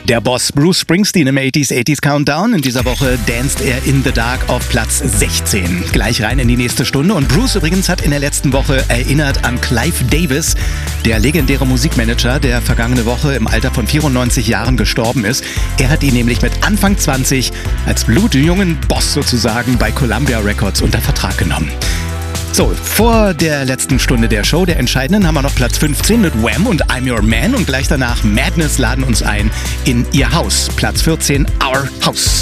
Der Boss Bruce Springsteen im 80s Countdown. In dieser Woche danced er in the Dark auf Platz 16. Gleich rein in die nächste Stunde. Und Bruce übrigens hat in der letzten Woche erinnert an Clive Davis, der legendäre Musikmanager, der vergangene Woche im Alter von 94 Jahren gestorben ist. Er hat ihn nämlich mit Anfang 20 als blutjungen Boss sozusagen bei Columbia Records unter Vertrag genommen. So, vor der letzten Stunde der Show, der entscheidenden, haben wir noch Platz 15 mit Wham und I'm Your Man und gleich danach Madness laden uns ein in ihr Haus. Platz 14, Our House.